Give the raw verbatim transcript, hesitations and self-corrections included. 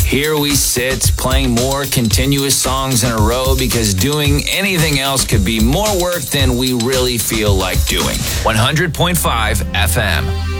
Here we sit, playing more continuous songs in a row because doing anything else could be more work than we really feel like doing. one hundred point five F M.